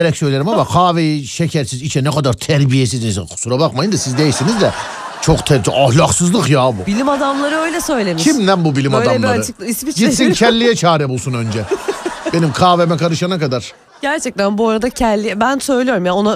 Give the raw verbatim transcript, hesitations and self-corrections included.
Direkt söylerim ama kahveyi şekersiz içe ne kadar terbiyesiz. Kusura bakmayın da siz değilsiniz de. Çok ter ahlaksızlık ya bu. Bilim adamları öyle söylemiş. Kimden bu bilim Böyle adamları? bir açıkla- İsviçre- Gitsin kelliye çare bulsun önce. Benim kahveme karışana kadar. Gerçekten bu arada kelli ben söylüyorum ya ona